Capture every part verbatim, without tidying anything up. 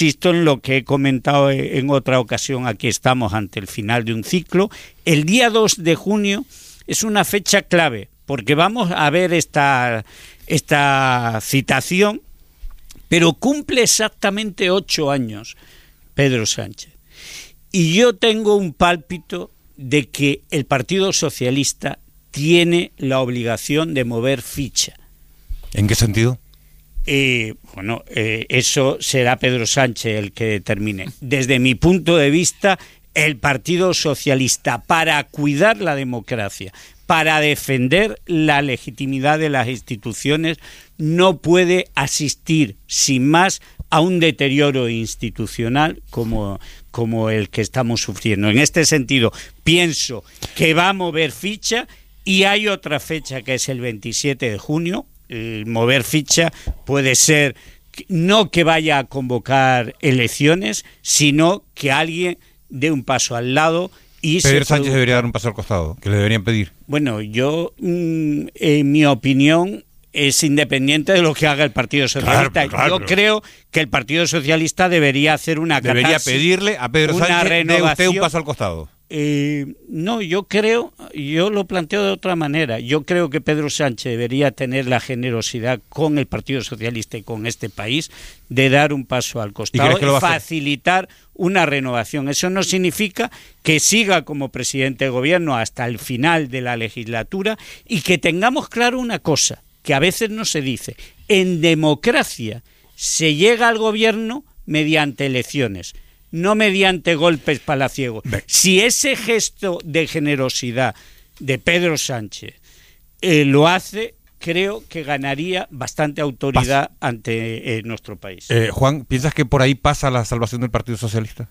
insisto en lo que he comentado en otra ocasión, aquí estamos ante el final de un ciclo. El día dos de junio es una fecha clave, porque vamos a ver esta, esta citación, pero cumple exactamente ocho años Pedro Sánchez. Y yo tengo un pálpito de que el Partido Socialista tiene la obligación de mover ficha. ¿En qué sentido? Eh, bueno, eh, eso será Pedro Sánchez el que determine. Desde mi punto de vista, el Partido Socialista, para cuidar la democracia, para defender la legitimidad de las instituciones, no puede asistir sin más a un deterioro institucional como, como el que estamos sufriendo. En este sentido, pienso que va a mover ficha, y hay otra fecha que es el veintisiete de junio. El mover ficha puede ser no que vaya a convocar elecciones, sino que alguien dé un paso al lado. Y Pedro se Sánchez produ- debería dar un paso al costado, que le deberían pedir. Bueno, yo, mm, en mi opinión, es independiente de lo que haga el Partido Socialista. Claro, claro, yo pero... creo que el Partido Socialista debería hacer una Debería catarsis, pedirle a Pedro una Sánchez, dé usted renovación. un paso al costado. Eh, no, yo creo, yo lo planteo de otra manera. Yo creo que Pedro Sánchez debería tener la generosidad con el Partido Socialista y con este país de dar un paso al costado y, y facilitar una renovación. Eso no significa que siga como presidente de gobierno hasta el final de la legislatura, y que tengamos claro una cosa que a veces no se dice. En democracia se llega al gobierno mediante elecciones, no mediante golpes palaciegos. Si ese gesto de generosidad de Pedro Sánchez eh, lo hace, creo que ganaría bastante autoridad pasa. ante eh, nuestro país. Eh, Juan, ¿piensas que por ahí pasa la salvación del Partido Socialista?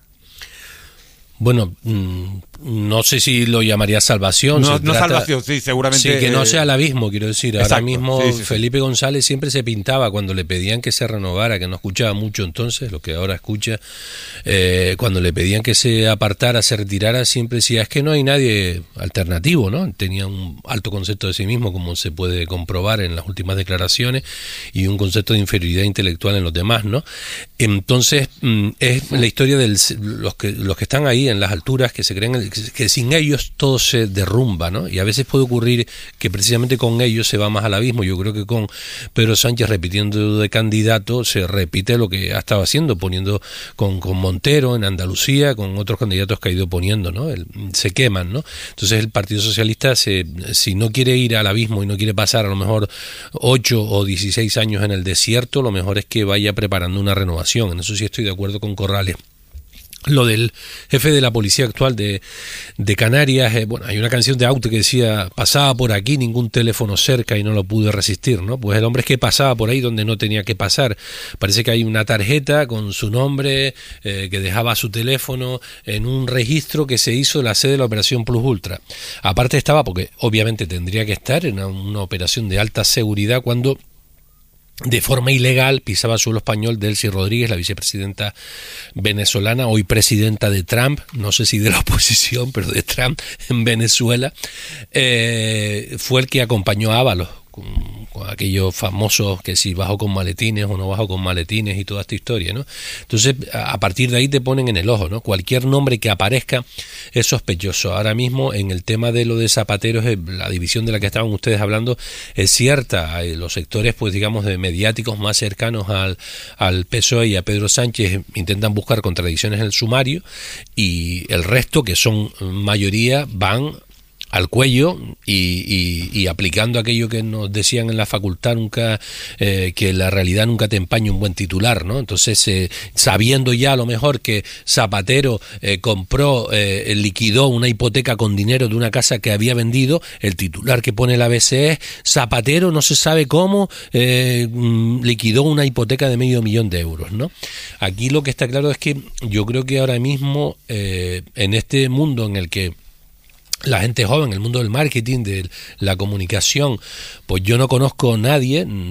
Bueno, no sé si lo llamaría salvación. No, se no trata, salvación, sí, seguramente. Sí, que no sea el abismo, quiero decir. Exacto, ahora mismo sí, sí, Felipe sí. González siempre se pintaba cuando le pedían que se renovara, que no escuchaba mucho entonces, lo que ahora escucha. Eh, cuando le pedían que se apartara, se retirara, siempre decía, es que no hay nadie alternativo, ¿no? Tenía un alto concepto de sí mismo, como se puede comprobar en las últimas declaraciones, y un concepto de inferioridad intelectual en los demás, ¿no? Entonces, es la historia de los que, los que están ahí en las alturas, que se creen que sin ellos todo se derrumba, ¿no? Y a veces puede ocurrir que precisamente con ellos se va más al abismo. Yo creo que con Pedro Sánchez repitiendo de candidato se repite lo que ha estado haciendo, poniendo con, con Montero en Andalucía, con otros candidatos que ha ido poniendo, ¿no? El, se queman, ¿no? Entonces el Partido Socialista, se, si no quiere ir al abismo y no quiere pasar a lo mejor ocho o dieciséis años en el desierto, lo mejor es que vaya preparando una renovación. En eso sí estoy de acuerdo con Corrales. Lo del jefe de la policía actual de, de Canarias, eh, bueno, hay una canción de Aute que decía, pasaba por aquí, ningún teléfono cerca y no lo pude resistir, ¿no? Pues el hombre es que pasaba por ahí donde no tenía que pasar. Parece que hay una tarjeta con su nombre, eh, que dejaba su teléfono en un registro que se hizo en la sede de la Operación Plus Ultra. Aparte estaba, porque obviamente tendría que estar en una, una operación de alta seguridad, cuando de forma ilegal pisaba suelo español Delcy Rodríguez, la vicepresidenta venezolana, hoy presidenta de Trump, no sé si de la oposición, pero de Trump en Venezuela. Eh, fue el que acompañó a Ábalos, con, con aquellos famosos que si bajo con maletines o no bajo con maletines y toda esta historia, ¿no? Entonces, a partir de ahí te ponen en el ojo, ¿no? Cualquier nombre que aparezca es sospechoso. Ahora mismo, en el tema de lo de Zapatero, la división de la que estaban ustedes hablando es cierta. Los sectores, pues digamos, de mediáticos más cercanos al, al P S O E y a Pedro Sánchez intentan buscar contradicciones en el sumario, y el resto, que son mayoría, van al cuello y, y, y aplicando aquello que nos decían en la facultad, nunca eh, que la realidad nunca te empaña un buen titular, ¿no? Entonces, eh, sabiendo ya a lo mejor que Zapatero eh, compró, eh, liquidó una hipoteca con dinero de una casa que había vendido, el titular que pone la A B C es: Zapatero no se sabe cómo eh, liquidó una hipoteca de medio millón de euros, ¿no? Aquí lo que está claro es que yo creo que ahora mismo eh, en este mundo en el que la gente joven, el mundo del marketing, de la comunicación, pues yo no conozco a nadie, dos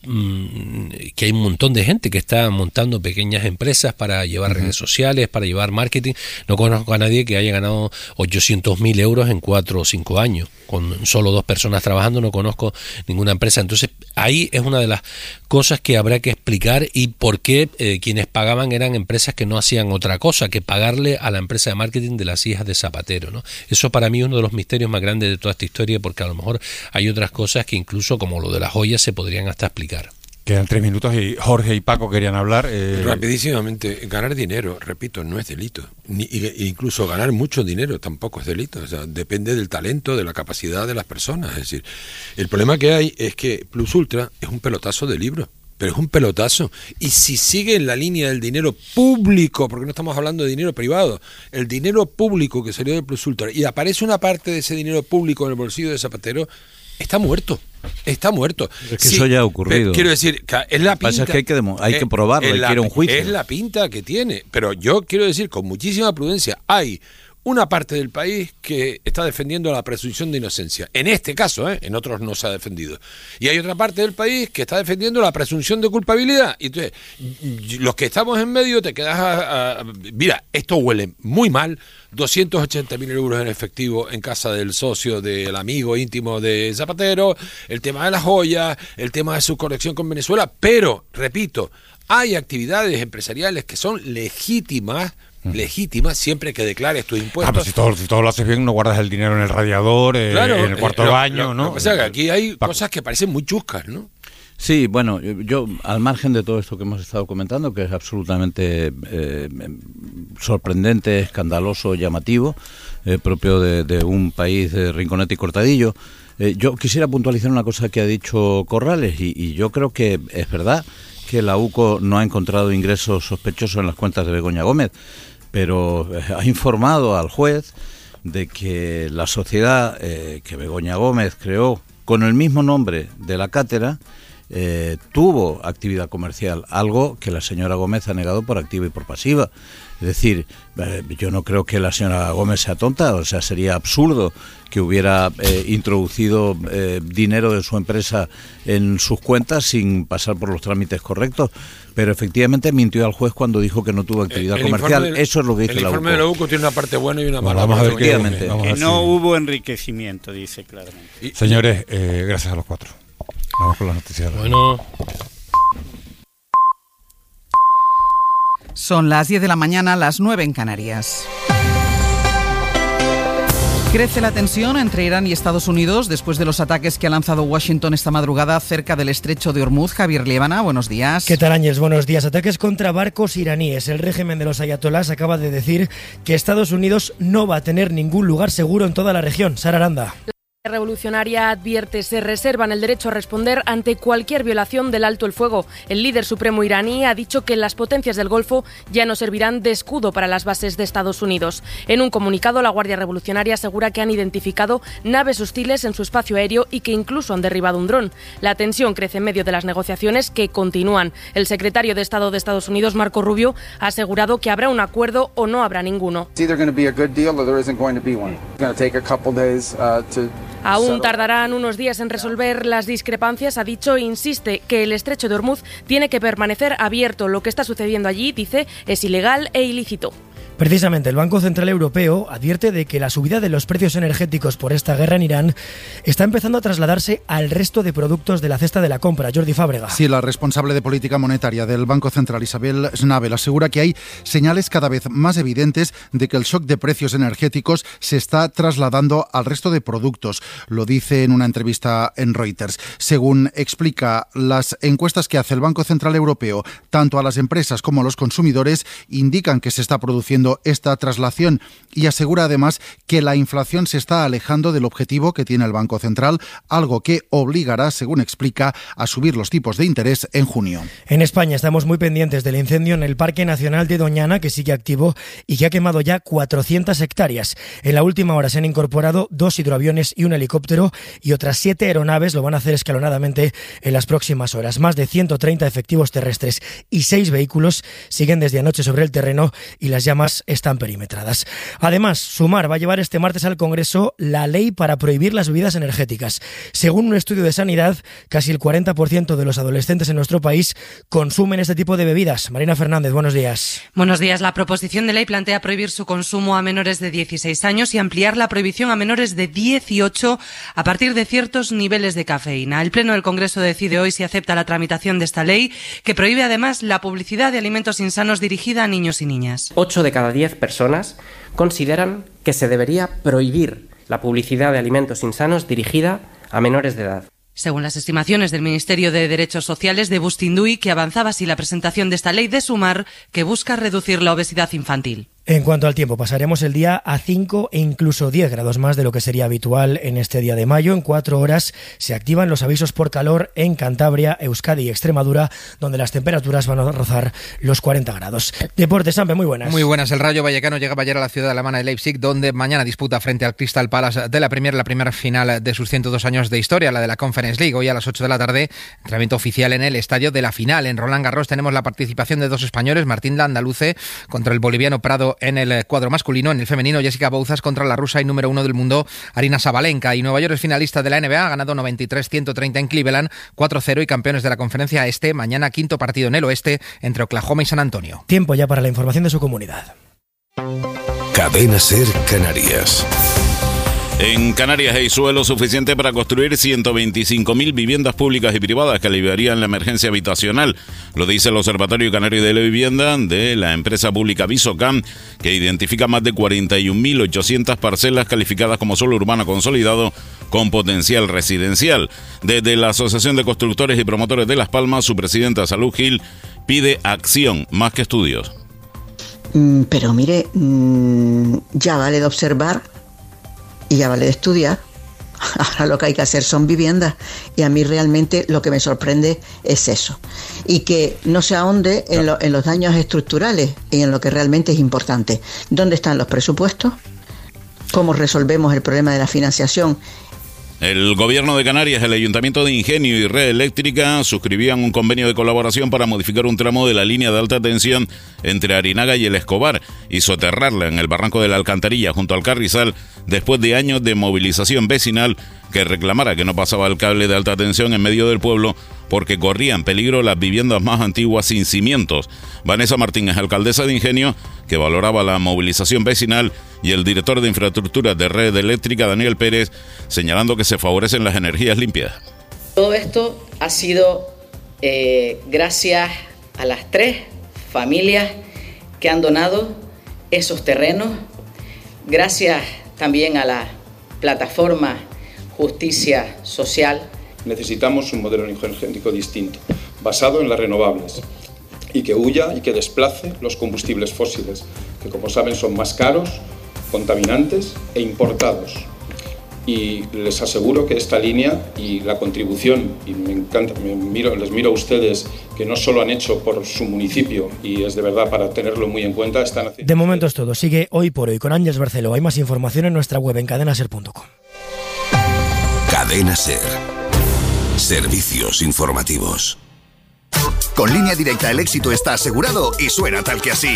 mmm, que hay un montón de gente que está montando pequeñas empresas para llevar uh-huh. redes sociales, para llevar marketing. No conozco a nadie que haya ganado ochocientos mil euros en cuatro o cinco años. Con solo dos personas trabajando no conozco ninguna empresa. Entonces ahí es una de las cosas que habrá que explicar y por qué eh, quienes pagaban eran empresas que no hacían otra cosa que pagarle a la empresa de marketing de las hijas de Zapatero, ¿no? Eso para mí es uno de los misterios más grandes de toda esta historia, porque a lo mejor hay otras cosas que incluso como lo de las joyas se podrían hasta explicar. Quedan tres minutos y Jorge y Paco querían hablar. Eh... Rapidísimamente, ganar dinero, repito, no es delito. Ni, incluso ganar mucho dinero tampoco es delito. O sea, depende del talento, de la capacidad de las personas. Es decir, el problema que hay es que Plus Ultra es un pelotazo de libros. Pero es un pelotazo. Y si sigue en la línea del dinero público, porque no estamos hablando de dinero privado, el dinero público que salió de Plus Ultra, y aparece una parte de ese dinero público en el bolsillo de Zapatero, está muerto. Está muerto. Es que sí, eso ya ha ocurrido. Quiero decir, es la pinta. Pasa es que hay que, demo, hay que probarlo, hay que ir a un juicio. Es la pinta que tiene. Pero yo quiero decir, con muchísima prudencia, hay una parte del país que está defendiendo la presunción de inocencia. En este caso, ¿eh? En otros no se ha defendido. Y hay otra parte del país que está defendiendo la presunción de culpabilidad. Y entonces, los que estamos en medio te quedas a, a, mira, esto huele muy mal. doscientos ochenta mil euros en efectivo en casa del socio, del amigo íntimo de Zapatero, el tema de las joyas, el tema de su conexión con Venezuela. Pero, repito, hay actividades empresariales que son legítimas, legítima siempre que declares tus impuestos. Ah, pero si todo, si todo lo haces bien, no guardas el dinero en el radiador, eh, claro, en el cuarto eh, de lo, baño, lo, ¿no? Lo que pasa es que aquí hay Paco. Cosas que parecen muy chuscas, ¿no? Sí, bueno, yo, yo al margen de todo esto que hemos estado comentando, que es absolutamente eh, sorprendente, escandaloso, llamativo, eh, propio de, de un país de Rinconete y Cortadillo, eh, yo quisiera puntualizar una cosa que ha dicho Corrales, y, y yo creo que es verdad que la U C O no ha encontrado ingresos sospechosos en las cuentas de Begoña Gómez, pero ha informado al juez de que la sociedad eh, que Begoña Gómez creó con el mismo nombre de la cátedra eh, tuvo actividad comercial, algo que la señora Gómez ha negado por activa y por pasiva. Es decir, eh, yo no creo que la señora Gómez sea tonta, o sea, sería absurdo que hubiera eh, introducido eh, dinero de su empresa en sus cuentas sin pasar por los trámites correctos, pero efectivamente mintió al juez cuando dijo que no tuvo actividad el comercial. De, Eso es lo que dice la U C O. El informe de la U C O tiene una parte buena y una mala. Bueno, vamos a ver que, que, vamos que a no sí. hubo enriquecimiento, dice claramente. Y, Señores, eh, gracias a los cuatro. Vamos con las noticias. Bueno. Son las diez de la mañana, las nueve en Canarias. Crece la tensión entre Irán y Estados Unidos después de los ataques que ha lanzado Washington esta madrugada cerca del estrecho de Hormuz. Javier Liébana, buenos días. ¿Qué tal, Ángels? Buenos días. Ataques contra barcos iraníes. El régimen de los ayatolás acaba de decir que Estados Unidos no va a tener ningún lugar seguro en toda la región. Sara Aranda. La revolucionaria advierte se reservan el derecho a responder ante cualquier violación del alto el fuego. El líder supremo iraní ha dicho que las potencias del Golfo ya no servirán de escudo para las bases de Estados Unidos. En un comunicado, la Guardia Revolucionaria asegura que han identificado naves hostiles en su espacio aéreo y que incluso han derribado un dron. La tensión crece en medio de las negociaciones que continúan. El secretario de Estado de Estados Unidos, Marco Rubio, ha asegurado que habrá un acuerdo o no habrá ninguno. Aún tardarán unos días en resolver las discrepancias, ha dicho, e insiste que el estrecho de Hormuz tiene que permanecer abierto. Lo que está sucediendo allí, dice, es ilegal e ilícito. Precisamente, el Banco Central Europeo advierte de que la subida de los precios energéticos por esta guerra en Irán está empezando a trasladarse al resto de productos de la cesta de la compra. Jordi Fábrega. Sí, la responsable de política monetaria del Banco Central, Isabel Schnabel, asegura que hay señales cada vez más evidentes de que el shock de precios energéticos se está trasladando al resto de productos. Lo dice en una entrevista en Reuters. Según explica, las encuestas que hace el Banco Central Europeo, tanto a las empresas como a los consumidores, indican que se está produciendo esta traslación, y asegura además que la inflación se está alejando del objetivo que tiene el Banco Central, algo que obligará, según explica, a subir los tipos de interés en junio. En España estamos muy pendientes del incendio en el Parque Nacional de Doñana, que sigue activo y que ha quemado ya cuatrocientas hectáreas. En la última hora se han incorporado dos hidroaviones y un helicóptero, y otras siete aeronaves lo van a hacer escalonadamente en las próximas horas. Más de ciento treinta efectivos terrestres y seis vehículos siguen desde anoche sobre el terreno, y las llamas todas están perimetradas. Además, Sumar va a llevar este martes al Congreso la ley para prohibir las bebidas energéticas. Según un estudio de Sanidad, casi el cuarenta por ciento de los adolescentes en nuestro país consumen este tipo de bebidas. Marina Fernández, buenos días. Buenos días. La proposición de ley plantea prohibir su consumo a menores de dieciséis años y ampliar la prohibición a menores de dieciocho a partir de ciertos niveles de cafeína. El Pleno del Congreso decide hoy si acepta la tramitación de esta ley, que prohíbe además la publicidad de alimentos insanos dirigida a niños y niñas. ocho de cada diez personas consideran que se debería prohibir la publicidad de alimentos insanos dirigida a menores de edad. Según las estimaciones del Ministerio de Derechos Sociales de Bustinduy, que avanzaba así la presentación de esta ley de Sumar, que busca reducir la obesidad infantil. En cuanto al tiempo, pasaremos el día a cinco e incluso diez grados más de lo que sería habitual en este día de mayo. En cuatro horas se activan los avisos por calor en Cantabria, Euskadi y Extremadura, donde las temperaturas van a rozar los cuarenta grados. Deportes, Sampe, muy buenas. Muy buenas. El Rayo Vallecano llegaba ayer a la ciudad alemana de Leipzig, donde mañana disputa frente al Crystal Palace de la Premier la primera final de sus ciento dos años de historia, la de la Conference League. Hoy a las ocho de la tarde, entrenamiento oficial en el estadio de la final. En Roland Garros tenemos la participación de dos españoles, Martín Landaluce contra el boliviano Prado en el cuadro masculino. En el femenino, Jessica Bouzas contra la rusa y número uno del mundo, Arina Sabalenka. Y Nueva York es finalista de la N B A, ha ganado noventa y tres a ciento treinta en Cleveland, cuatro cero, y campeones de la conferencia este. Mañana quinto partido en el oeste entre Oklahoma y San Antonio. Tiempo ya para la información de su comunidad. Cadena Ser Canarias. En Canarias hay suelo suficiente para construir ciento veinticinco mil viviendas públicas y privadas que aliviarían la emergencia habitacional. Lo dice el Observatorio Canario de la Vivienda de la empresa pública Visocam, que identifica más de cuarenta y un mil ochocientas parcelas calificadas como suelo urbano consolidado con potencial residencial. Desde la Asociación de Constructores y Promotores de Las Palmas, su presidenta Salud Gil pide acción más que estudios. Mm, pero mire, mm, ya vale de observar y ya vale de estudiar. Ahora lo que hay que hacer son viviendas, y a mí realmente lo que me sorprende es eso, y que no se ahonde en, lo, en los daños estructurales y en lo que realmente es importante. ¿Dónde están los presupuestos? ¿Cómo resolvemos el problema de la financiación? El Gobierno de Canarias, el Ayuntamiento de Ingenio y Red Eléctrica suscribían un convenio de colaboración para modificar un tramo de la línea de alta tensión entre Arinaga y El Escobar y soterrarla en el barranco de la Alcantarilla junto al Carrizal, después de años de movilización vecinal que reclamara que no pasaba el cable de alta tensión en medio del pueblo porque corrían peligro las viviendas más antiguas sin cimientos. Vanessa Martínez, alcaldesa de Ingenio, que valoraba la movilización vecinal, y el director de infraestructuras de Red Eléctrica, Daniel Pérez, señalando que se favorecen las energías limpias. Todo esto ha sido eh, gracias a las tres familias que han donado esos terrenos, gracias también a la plataforma Justicia Social. Necesitamos un modelo energético distinto, basado en las renovables, y que huya y que desplace los combustibles fósiles, que como saben son más caros, contaminantes e importados. Y les aseguro que esta línea y la contribución, y me encanta, me miro, les miro a ustedes que no solo han hecho por su municipio, y es de verdad para tenerlo muy en cuenta, están haciendo... De momento es todo. Sigue Hoy por Hoy con Ángeles Barceló. Hay más información en nuestra web en cadena ser punto com. Cadena Ser. Servicios informativos. Con Línea Directa el éxito está asegurado y suena tal que así.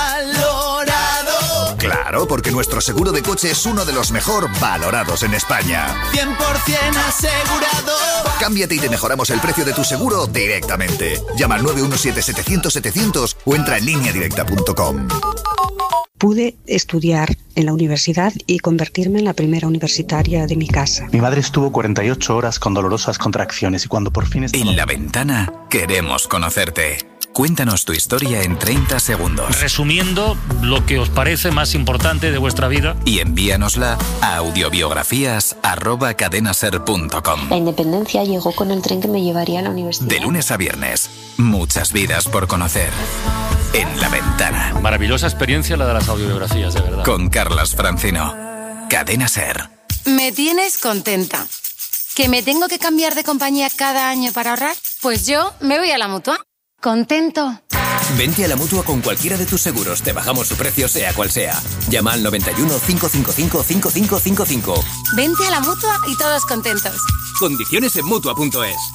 ¡Valorado! Claro, porque nuestro seguro de coche es uno de los mejor valorados en España. cien por ciento asegurado. Cámbiate y te mejoramos el precio de tu seguro directamente. Llama al nueve uno siete, setecientos, setecientos o entra en línea directa punto com. Pude estudiar en la universidad y convertirme en la primera universitaria de mi casa. Mi madre estuvo cuarenta y ocho horas con dolorosas contracciones y cuando por fin... En La Ventana queremos conocerte. Cuéntanos tu historia en treinta segundos. Resumiendo lo que os parece más importante de vuestra vida. Y envíanosla a audiobiografías arroba cadenaser punto com. La independencia llegó con el tren que me llevaría a la universidad. De lunes a viernes, muchas vidas por conocer. En La Ventana. Maravillosa experiencia la de las audiobiografías, de verdad. Con Carlas Francino. Cadena Ser. Me tienes contenta. ¿Que me tengo que cambiar de compañía cada año para ahorrar? Pues yo me voy a la Mutua. ¿Contento? Vente a la Mutua con cualquiera de tus seguros. Te bajamos su precio sea cual sea. Llama al noventa y uno, cinco cinco cinco, cinco cinco cinco cinco. Vente a la Mutua y todos contentos. Condiciones en Mutua punto es.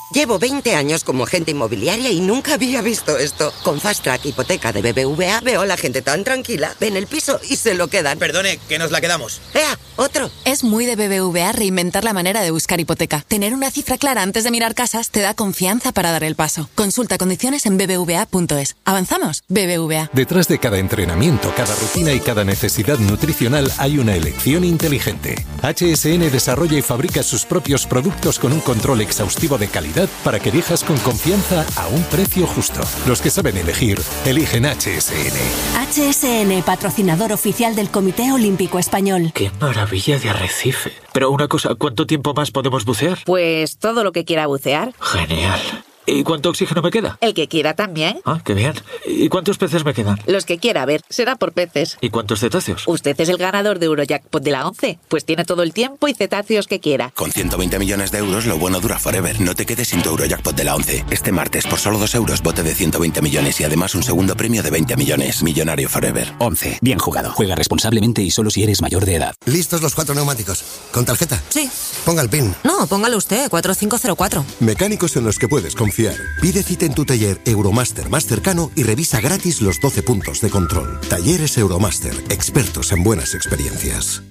Llevo veinte años como agente inmobiliaria y nunca había visto esto. Con Fast Track Hipoteca de B B V A veo a la gente tan tranquila, ven el piso y se lo quedan. Perdone, que nos la quedamos. ¡Ea! ¡Otro! Es muy de B B V A reinventar la manera de buscar hipoteca. Tener una cifra clara antes de mirar casas te da confianza para dar el paso. Consulta condiciones en b b v a punto es. ¿Avanzamos? B B V A. Detrás de cada entrenamiento, cada rutina y cada necesidad nutricional hay una elección inteligente. H S N desarrolla y fabrica sus propios productos con un control exhaustivo de calidad para que elijas con confianza a un precio justo. Los que saben elegir, eligen H S N. H S N, patrocinador oficial del Comité Olímpico Español. ¡Qué maravilla de arrecife! Pero una cosa, ¿cuánto tiempo más podemos bucear? Pues todo lo que quiera bucear. Genial. ¿Y cuánto oxígeno me queda? El que quiera también. Ah, qué bien. ¿Y cuántos peces me quedan? Los que quiera, a ver, será por peces. ¿Y cuántos cetáceos? Usted es el ganador de Eurojackpot de la once, pues tiene todo el tiempo y cetáceos que quiera. Con ciento veinte millones de euros, lo bueno dura forever. No te quedes sin tu Eurojackpot de la once. Este martes, por solo dos euros, bote de ciento veinte millones y además un segundo premio de veinte millones. Millonario forever. once. Bien jugado. Juega responsablemente y solo si eres mayor de edad. ¿Listos los cuatro neumáticos? ¿Con tarjeta? Sí. Ponga el PIN. No, póngalo usted, cuatro cinco cero cuatro. Mecánicos en los que puedes confiar. Pide cita en tu taller Euromaster más cercano y revisa gratis los doce puntos de control. Talleres Euromaster, expertos en buenas experiencias.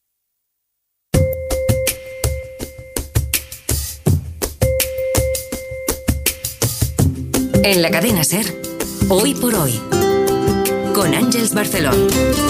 En la cadena SER, Hoy por Hoy, con Ángeles Barceló.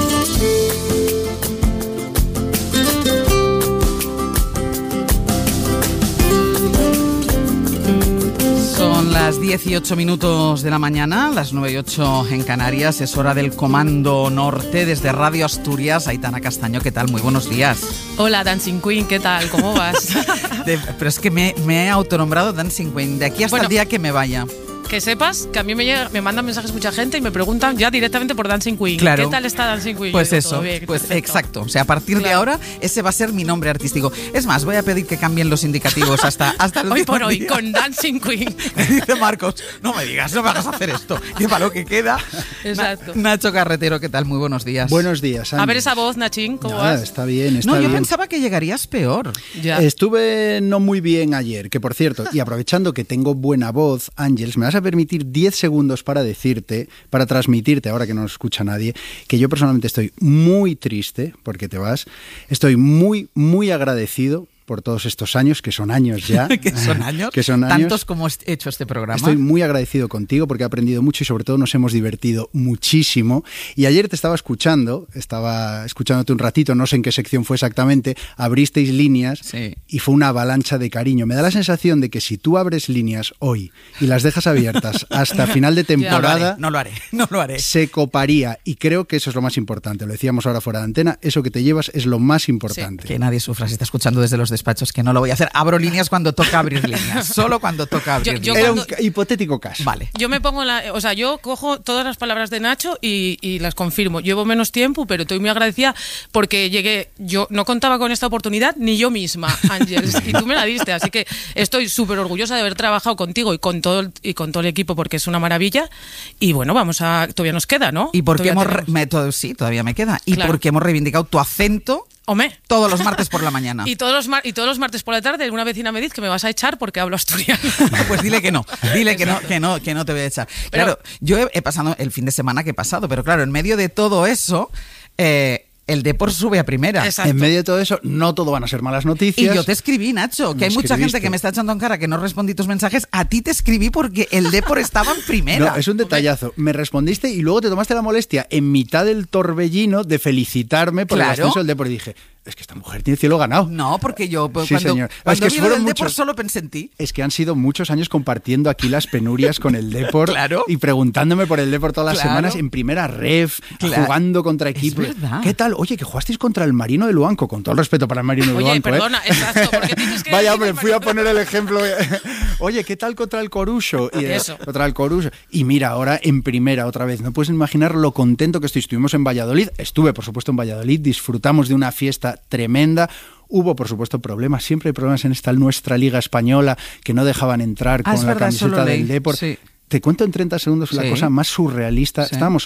Son las dieciocho minutos de la mañana, las nueve y ocho en Canarias. Es hora del Comando Norte desde Radio Asturias. Aitana Castaño, ¿qué tal? Muy buenos días. Hola, Dancing Queen, ¿qué tal? ¿Cómo vas? De, pero es que me, me he autonombrado Dancing Queen, de aquí hasta bueno, el día que me vaya. Que sepas que a mí me, llega, me mandan mensajes mucha gente y me preguntan ya directamente por Dancing Queen. Claro. ¿Qué tal está Dancing Queen? Pues digo, eso, bien, pues perfecto. Exacto. O sea, a partir claro. de ahora, ese va a ser mi nombre artístico. Es más, voy a pedir que cambien los indicativos hasta, hasta el Hoy por día. hoy, con Dancing Queen. Dice Marcos, no me digas, no me hagas hacer esto. Que para lo que queda. Exacto. Na- Nacho Carretero, ¿qué tal? Muy buenos días. Buenos días, Andy. A ver esa voz, Nachín, ¿cómo Nada, vas? Está bien, está no, bien. yo pensaba que llegarías peor. Ya. Estuve no muy bien ayer, que por cierto, y aprovechando que tengo buena voz, Ángeles, me vas a permitir diez segundos para decirte, para transmitirte, ahora que no nos escucha nadie, que yo personalmente estoy muy triste porque te vas. Estoy muy, muy agradecido por todos estos años, que son años ya. ¿Que son años? Que son años. Tantos como he hecho este programa. Estoy muy agradecido contigo porque he aprendido mucho y sobre todo nos hemos divertido muchísimo. Y ayer te estaba escuchando, estaba escuchándote un ratito, no sé en qué sección fue exactamente, abristeis líneas sí. y fue una avalancha de cariño. Me da la sensación de que si tú abres líneas hoy y las dejas abiertas hasta final de temporada, no lo haré, no lo haré, no lo haré. Se coparía y creo que eso es lo más importante. Lo decíamos ahora fuera de antena, eso que te llevas es lo más importante. Sí, que nadie sufra, se está escuchando desde los despachos, que no lo voy a hacer. Abro líneas cuando toca abrir líneas, solo cuando toca abrir yo, yo líneas. cuando, Era un hipotético caso. Vale. Yo me pongo la, o sea, yo cojo todas las palabras de Nacho y, y las confirmo. Llevo menos tiempo, pero estoy muy agradecida porque llegué, yo no contaba con esta oportunidad ni yo misma, Ángeles, y tú me la diste, así que estoy súper orgullosa de haber trabajado contigo y con todo el, y con todo el equipo porque es una maravilla. Y bueno, vamos a, todavía nos queda, ¿no? Y porque hemos, tenemos... me, todo, sí, todavía me queda. Y claro. porque hemos reivindicado tu acento. Hombre. Todos los martes por la mañana. Y todos los, mar- y todos los martes por la tarde una vecina me dice que me vas a echar porque hablo asturiano. Pues dile que no, dile que no, que no, que no te voy a echar. Pero, claro, yo he, he pasado el fin de semana que he pasado, pero claro, en medio de todo eso, eh, el Depor sube a primera. Exacto. En medio de todo eso, no todo van a ser malas noticias. Y yo te escribí, Nacho, que me hay mucha escribiste. gente que me está echando en cara que no respondí tus mensajes. A ti te escribí porque el Depor estaba en primera. No, es un detallazo. Me respondiste y luego te tomaste la molestia en mitad del torbellino de felicitarme por claro. el ascenso del Depor y dije, es que esta mujer tiene cielo ganado. No, porque yo pues, sí, cuando, señor. cuando es que vi lo del muchos, Depor solo pensé en ti. Es que han sido muchos años compartiendo aquí las penurias con el Depor claro. y preguntándome por el Depor todas las claro. semanas en primera ref, claro. jugando contra equipos. Es verdad. ¿Qué tal? Oye, que jugasteis contra el Marino de Luanco, con todo el respeto para el Marino de Oye, Luanco. perdona, ¿eh? exacto, porque tienes que... Vaya, hombre, fui a poner el ejemplo. Oye, ¿qué tal contra el Coruso? Y, Eso. Contra el Coruso. Y mira, ahora en primera otra vez. No puedes imaginar lo contento que estoy. Estuvimos en Valladolid. Estuve, por supuesto, en Valladolid. Disfrutamos de una fiesta tremenda. Hubo, por supuesto, problemas. Siempre hay problemas en esta nuestra Liga Española que no dejaban entrar ah, con la verdad, camiseta del leí. Depor. Sí. Te cuento en treinta segundos la sí. cosa más surrealista. Sí. Estábamos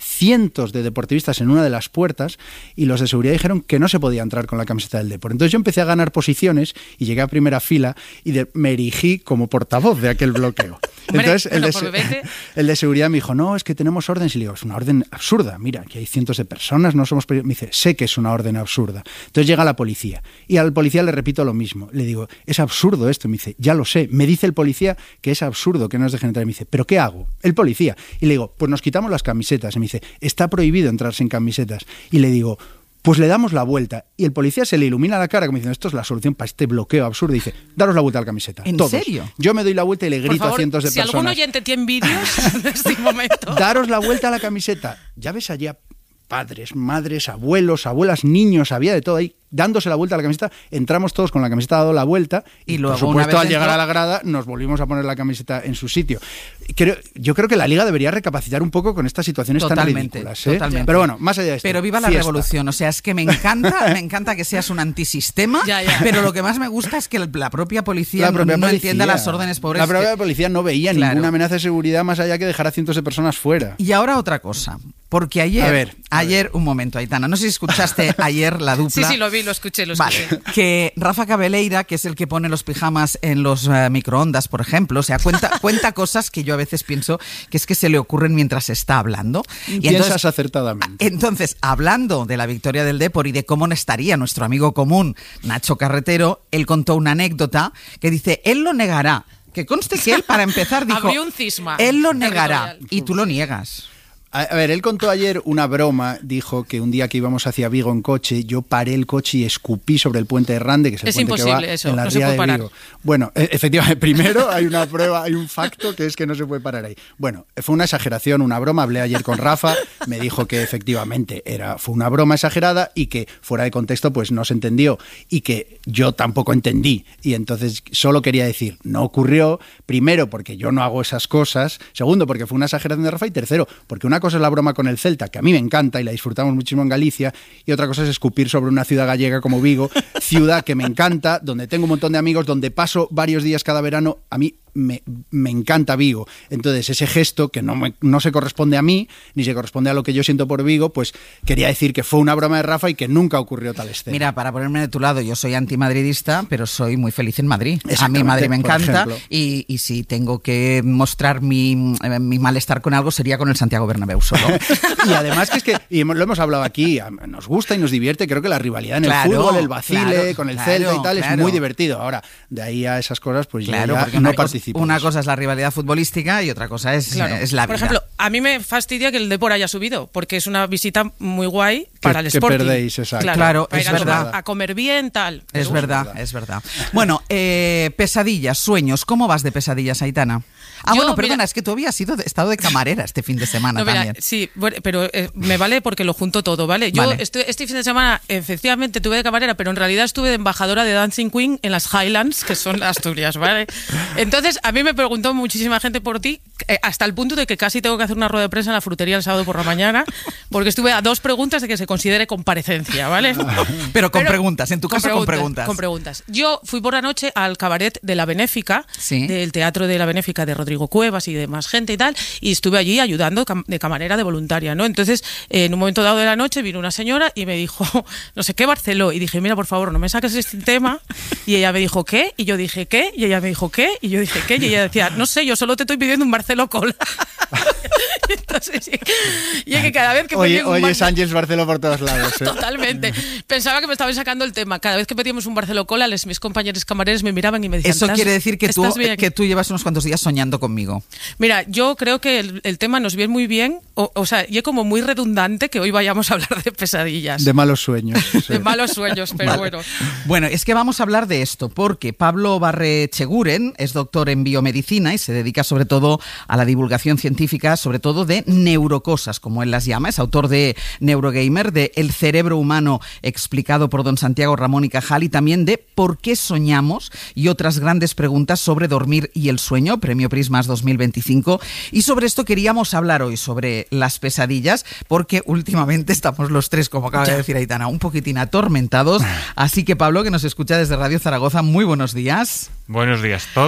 cientos de deportivistas en una de las puertas y los de seguridad dijeron que no se podía entrar con la camiseta del Depor. Entonces yo empecé a ganar posiciones y llegué a primera fila y de, me erigí como portavoz de aquel bloqueo. Entonces el, de, el de seguridad me dijo, no, es que tenemos órdenes. Y le digo, es una orden absurda. Mira, aquí hay cientos de personas, no somos... Me dice, sé que es una orden absurda. Entonces llega la policía. Y al policía le repito lo mismo. Le digo, es absurdo esto. Me dice, ya lo sé. Me dice el policía que es absurdo que no nos dejen entrar. Y me dice, ¿pero qué hago? El policía. Y le digo, pues nos quitamos las camisetas. Y me dice, está prohibido entrar sin camisetas. Y le digo, pues le damos la vuelta. Y el policía se le ilumina la cara como diciendo, esto es la solución para este bloqueo absurdo. Y dice, daros la vuelta a la camiseta. ¿En todos. serio? Yo me doy la vuelta y le grito Por favor, a cientos de si personas. Si algún oyente tiene vídeos de este momento. Daros la vuelta a la camiseta. Ya ves allá padres, madres, abuelos, abuelas, niños, había de todo ahí. Dándose la vuelta a la camiseta, entramos todos con la camiseta dado la vuelta y, y luego, por supuesto, al llegar dentro... a la grada nos volvimos a poner la camiseta en su sitio. Creo, yo creo que la Liga debería recapacitar un poco con estas situaciones totalmente, tan ridículas. ¿eh? Totalmente. Pero bueno, más allá de esto. Pero viva la fiesta. revolución, o sea, es que me encanta, me encanta que seas un antisistema, ya, ya. Pero lo que más me gusta es que la propia policía, la propia no, policía. no entienda las órdenes pobres. La propia que... policía no veía claro. ninguna amenaza de seguridad más allá que dejar a cientos de personas fuera. Y ahora otra cosa, porque ayer, a ver, a ayer, ver. un momento, Aitana, no sé si escuchaste ayer la dupla. Sí, sí, lo vi, lo escuché, lo escuché. Vale. Que Rafa Cabeleira, que es el que pone los pijamas en los uh, microondas, por ejemplo, o sea, cuenta, cuenta cosas que yo a veces pienso que es que se le ocurren mientras está hablando. Y Piensas entonces, acertadamente. Entonces, hablando de la victoria del Depor y de cómo no estaría nuestro amigo común, Nacho Carretero, él contó una anécdota que dice, él lo negará. Que conste que él, para empezar, dijo, abrió un cisma él lo negará y tú lo niegas. A ver, él contó ayer una broma, dijo que un día que íbamos hacia Vigo en coche, yo paré el coche y escupí sobre el puente de Rande, que es el es puente que va eso, en la no ría de parar. Vigo. Bueno, efectivamente, primero hay una prueba, hay un facto que es que no se puede parar ahí. Bueno, fue una exageración, una broma, hablé ayer con Rafa, me dijo que efectivamente era, fue una broma exagerada y que fuera de contexto pues no se entendió y que yo tampoco entendí. Y entonces solo quería decir, no ocurrió, primero porque yo no hago esas cosas, segundo porque fue una exageración de Rafa y tercero porque una cosa es la broma con el Celta, que a mí me encanta y la disfrutamos muchísimo en Galicia, y otra cosa es escupir sobre una ciudad gallega como Vigo, ciudad que me encanta, donde tengo un montón de amigos, donde paso varios días cada verano. A mí me, me encanta Vigo. Entonces ese gesto que no, me, no se corresponde a mí, ni se corresponde a lo que yo siento por Vigo, pues quería decir que fue una broma de Rafa y que nunca ocurrió tal escena. Mira, para ponerme de tu lado, yo soy antimadridista, pero soy muy feliz en Madrid. A mí Madrid me encanta y, y si tengo que mostrar mi, mi malestar con algo sería con el Santiago Bernabéu solo. Y además que es que, y lo hemos hablado aquí, nos gusta y nos divierte, creo que la rivalidad en claro, el fútbol, el vacile, claro, con el claro, Celta y tal, claro. es muy divertido. Ahora, de ahí a esas cosas, pues claro, ya, ya no participo. Una cosa es la rivalidad futbolística y otra cosa es, claro. es la vida. Por ejemplo, a mí me fastidia que el Depor haya subido, porque es una visita muy guay para que, el Sporting. Que perdéis, exacto. Claro, claro para es ir verdad. A, a comer bien, tal. Es verdad, verdad, es verdad. Bueno, eh, pesadillas, sueños. ¿Cómo vas de pesadillas, Aitana? Ah, Yo, bueno, perdona, mira, es que tú habías sido de, estado de camarera este fin de semana no, también. Mira, sí, bueno, pero eh, me vale porque lo junto todo, ¿vale? Yo vale. Estoy, este fin de semana efectivamente tuve de camarera, pero en realidad estuve de embajadora de Dancing Queen en las Highlands, que son Asturias, ¿vale? Entonces, a mí me preguntó muchísima gente por ti, eh, hasta el punto de que casi tengo que hacer una rueda de prensa en la frutería el sábado por la mañana, porque estuve a dos preguntas de que se considere comparecencia, ¿vale? Pero con pero, preguntas, en tu caso con preguntas, con preguntas. Con preguntas. Yo fui por la noche al cabaret de La Benéfica, ¿sí? Del Teatro de La Benéfica de Rodrigo Cuevas y de más gente y tal, y estuve allí ayudando de camarera, de voluntaria, ¿no? Entonces, eh, en un momento dado de la noche vino una señora y me dijo, no sé qué, Barceló, y dije, mira, por favor, no me saques este tema, y ella me dijo, ¿qué? Y yo dije, ¿qué? Y ella me dijo, ¿qué? Y yo dije, ¿qué? Y ella decía, no sé, yo solo te estoy pidiendo un Barceló Cola. Entonces, sí. Y es que cada vez que Oye, pedíamos oye un es Ángeles Barceló por todos lados, ¿eh? Totalmente. Pensaba que me estaban sacando el tema. Cada vez que pedíamos un Barceló Cola, les, mis compañeros camareros me miraban y me decían, eso quiere decir que tú, que tú llevas unos cuantos días soñando conmigo. Mira, yo creo que el, el tema nos viene muy bien, o, o sea, y es como muy redundante que hoy vayamos a hablar de pesadillas. De malos sueños. Sí. De malos sueños, pero vale. bueno. Bueno, es que vamos a hablar de esto, porque Pablo Barrecheguren es doctor en biomedicina y se dedica sobre todo a la divulgación científica, sobre todo de neurocosas, como él las llama. Es autor de Neurogamer, de El cerebro humano explicado por don Santiago Ramón y Cajal, y también de ¿Por qué soñamos? Y otras grandes preguntas sobre dormir y el sueño, Premio Prismas dos mil veinticinco. Y sobre esto queríamos hablar hoy, sobre las pesadillas, porque últimamente estamos los tres, como acaba de decir Aitana, un poquitín atormentados. Así que Pablo, que nos escucha desde Radio Zaragoza, muy buenos días. Buenos días, todo va a ir bien.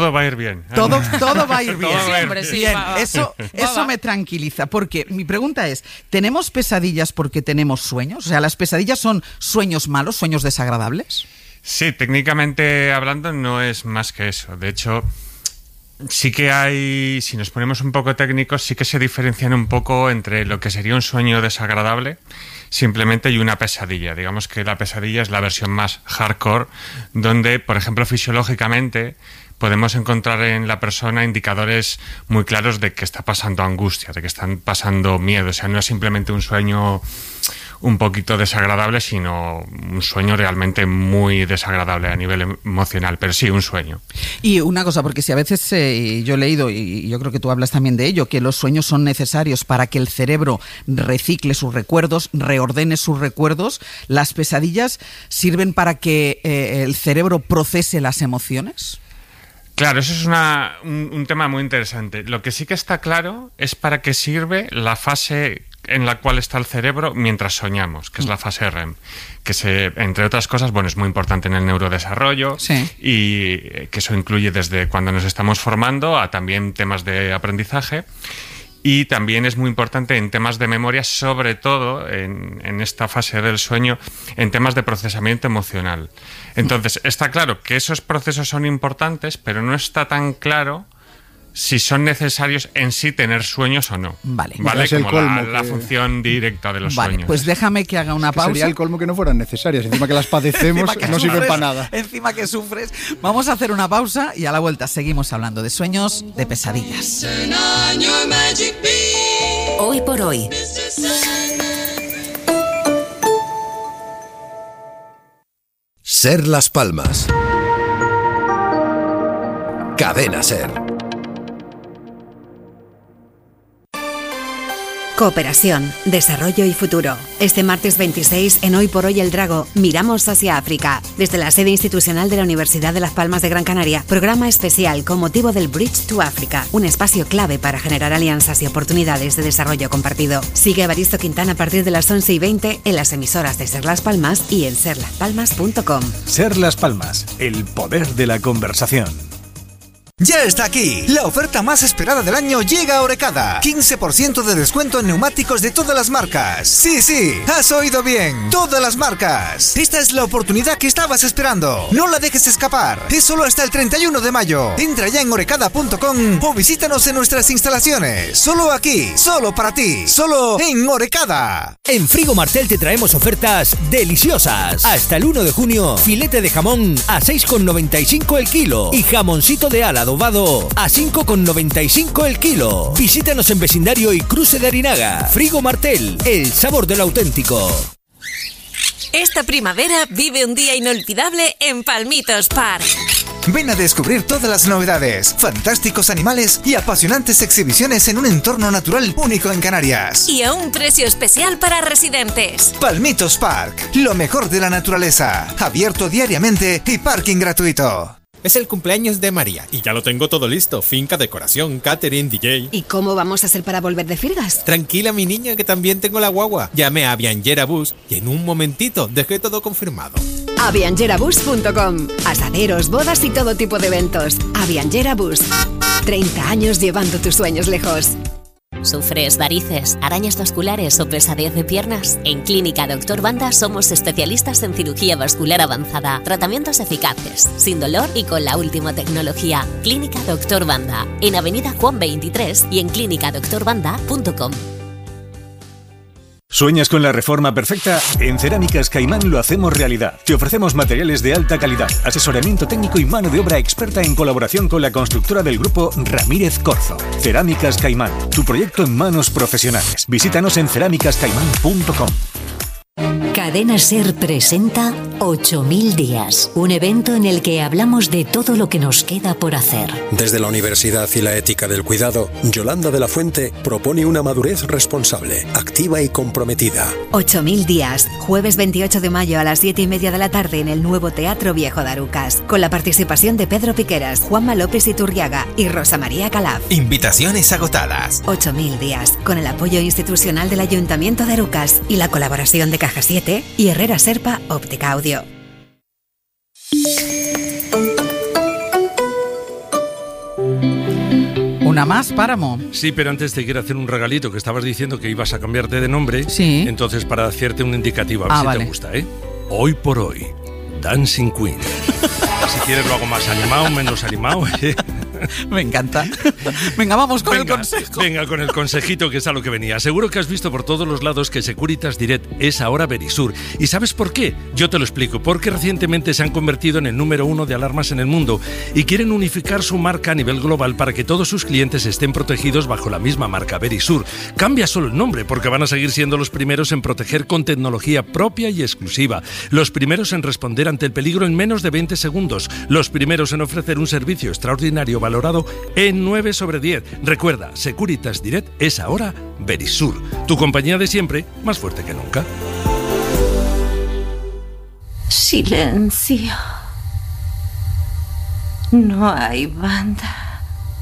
bien. Todo, todo va a ir bien. Todo va a ir Hombre, sí, bien, va, va. eso, Va, eso va. me tranquiliza, porque mi pregunta es, ¿tenemos pesadillas porque tenemos sueños? O sea, ¿las pesadillas son sueños malos, sueños desagradables? Sí, técnicamente hablando no es más que eso. De hecho, sí que hay, si nos ponemos un poco técnicos, sí que se diferencian un poco entre lo que sería un sueño desagradable simplemente y una pesadilla. Digamos que la pesadilla es la versión más hardcore, donde, por ejemplo, fisiológicamente podemos encontrar en la persona indicadores muy claros de que está pasando angustia, de que están pasando miedo. O sea, no es simplemente un sueño un poquito desagradable, sino un sueño realmente muy desagradable a nivel emocional, pero sí, un sueño. Y una cosa, porque si a veces eh, yo he leído, y yo creo que tú hablas también de ello, que los sueños son necesarios para que el cerebro recicle sus recuerdos, reordene sus recuerdos, ¿las pesadillas sirven para que eh, el cerebro procese las emociones? Claro, eso es una, un, un tema muy interesante. Lo que sí que está claro es para qué sirve la fase en la cual está el cerebro mientras soñamos, que es la fase R E M, que se, entre otras cosas, bueno, es muy importante en el neurodesarrollo, sí. Y que eso incluye desde cuando nos estamos formando a también temas de aprendizaje. Y también es muy importante en temas de memoria, sobre todo en, en esta fase del sueño, en temas de procesamiento emocional. Entonces, está claro que esos procesos son importantes, pero no está tan claro si son necesarios en sí tener sueños o no. Vale. ¿Vale? Es el Como colmo la, la que- función directa de los Vale, sueños. pues déjame que haga una Que pausa. sería el colmo que no fueran necesarias. Encima que las padecemos, Encima que no sirven sufres, para nada. Encima que sufres. Vamos a hacer una pausa y a la vuelta seguimos hablando de sueños, de pesadillas. Hoy por hoy. Ser Las Palmas. Cadena Ser. Cooperación, desarrollo y futuro. Este martes veintiséis, en Hoy por Hoy el Drago, miramos hacia África. Desde la sede institucional de la Universidad de Las Palmas de Gran Canaria, programa especial con motivo del Bridge to Africa, un espacio clave para generar alianzas y oportunidades de desarrollo compartido. Sigue a Evaristo Quintana a partir de las once y veinte en las emisoras de Ser Las Palmas y en ser las palmas punto com. Ser Las Palmas, el poder de la conversación. Ya está aquí, la oferta más esperada del año llega a Orecada. quince por ciento de descuento en neumáticos de todas las marcas. Sí, sí, has oído bien, todas las marcas. Esta es la oportunidad que estabas esperando. No la dejes escapar. Es solo hasta el treinta y uno de mayo. Entra ya en orecada punto com o visítanos en nuestras instalaciones. Solo aquí, solo para ti, solo en Orecada. En Frigo Martel te traemos ofertas deliciosas. Hasta el uno de junio, filete de jamón a seis con noventa y cinco el kilo y jamoncito de ala adobado a cinco con noventa y cinco el kilo. Visítanos en Vecindario y Cruce de Arinaga. Frigo Martel, el sabor de lo auténtico. Esta primavera vive un día inolvidable en Palmitos Park. Ven a descubrir todas las novedades, fantásticos animales y apasionantes exhibiciones en un entorno natural único en Canarias. Y a un precio especial para residentes. Palmitos Park, lo mejor de la naturaleza, abierto diariamente y parking gratuito. Es el cumpleaños de María y ya lo tengo todo listo. Finca, decoración, catering, D J. ¿Y cómo vamos a hacer para volver de firgas? Tranquila, mi niña, que también tengo la guagua. Llamé a Bianjera Bus y en un momentito dejé todo confirmado. avianjera bus punto com. Asaderos, bodas y todo tipo de eventos. Avianjera Bus. treinta años llevando tus sueños lejos. ¿Sufres varices, arañas vasculares o pesadez de piernas? En Clínica Doctor Banda somos especialistas en cirugía vascular avanzada, tratamientos eficaces, sin dolor y con la última tecnología. Clínica Doctor Banda, en Avenida Juan veintitrés y en clínica doctor banda punto com. ¿Sueñas con la reforma perfecta? En Cerámicas Caimán lo hacemos realidad. Te ofrecemos materiales de alta calidad, asesoramiento técnico y mano de obra experta en colaboración con la constructora del grupo Ramírez Corzo. Cerámicas Caimán, tu proyecto en manos profesionales. Visítanos en cerámicas caimán punto com. Cadena Ser presenta ocho mil días, un evento en el que hablamos de todo lo que nos queda por hacer. Desde la Universidad y la Ética del Cuidado, Yolanda de la Fuente propone una madurez responsable, activa y comprometida. ocho mil días, jueves veintiocho de mayo a las siete y media de la tarde en el nuevo Teatro Viejo de Arucas, con la participación de Pedro Piqueras, Juanma López Iturriaga y Rosa María Calaf. Invitaciones agotadas. ocho mil días, con el apoyo institucional del Ayuntamiento de Arucas y la colaboración de Caja siete y Herrera Serpa Óptica Audio. Una más, Páramo. Sí, pero antes te quiero hacer un regalito, que estabas diciendo que ibas a cambiarte de nombre. Sí. Entonces, para hacerte un indicativo, a ver Ah, si vale. te gusta, ¿eh? Hoy por hoy, Dancing Queen. Si quieres lo hago más animado, menos animado. Me encanta. Venga, vamos con venga, el consejo. Venga, con el consejito, que es a lo que venía. Seguro que has visto por todos los lados que Securitas Direct es ahora Verisur. ¿Y sabes por qué? Yo te lo explico. Porque recientemente se han convertido en el número uno de alarmas en el mundo y quieren unificar su marca a nivel global para que todos sus clientes estén protegidos bajo la misma marca, Verisur. Cambia solo el nombre, porque van a seguir siendo los primeros en proteger con tecnología propia y exclusiva. Los primeros en responder ante el peligro en menos de veinte segundos. Los primeros en ofrecer un servicio extraordinario valorado en nueve sobre diez. Recuerda, Securitas Direct es ahora Verisur. Tu compañía de siempre, más fuerte que nunca. Silencio. No hay banda.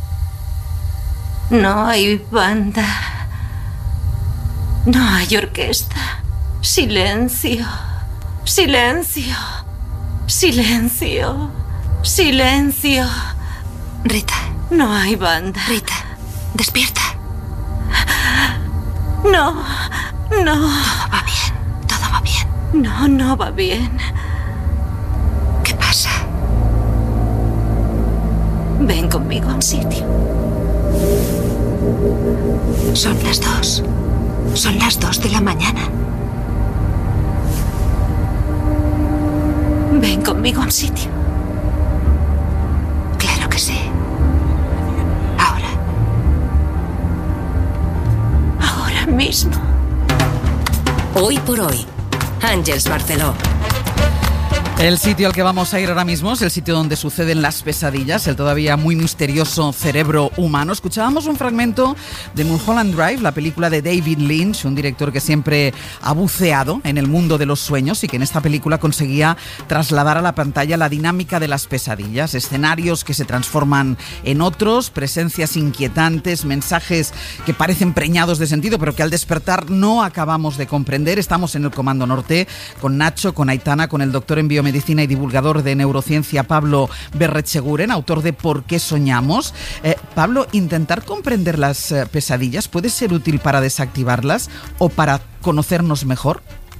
No hay banda. No hay orquesta. Silencio. Silencio. Silencio. Silencio. Rita. No hay banda. Rita, despierta. No. No. Todo va bien. Todo va bien. No, no va bien. ¿Qué pasa? Ven conmigo a un sitio. Son las dos. Son las dos de la mañana. Ven conmigo a un sitio. Claro que sí. Ahora. Ahora mismo. Hoy por hoy, Àngels Barceló. El sitio al que vamos a ir ahora mismo es el sitio donde suceden las pesadillas, el todavía muy misterioso cerebro humano. Escuchábamos un fragmento de Mulholland Drive, la película de David Lynch, un director que siempre ha buceado en el mundo de los sueños y que en esta película conseguía trasladar a la pantalla la dinámica de las pesadillas, escenarios que se transforman en otros, presencias inquietantes, mensajes que parecen preñados de sentido, pero que al despertar no acabamos de comprender. Estamos en el Comando Norte con Nacho, con Aitana, con el doctor en biomedicina y divulgador de neurociencia Pablo Berretxeguren, autor de ¿Por qué soñamos? Eh, Pablo, ¿intentar comprender las eh, pesadillas puede ser útil para desactivarlas o para conocernos mejor?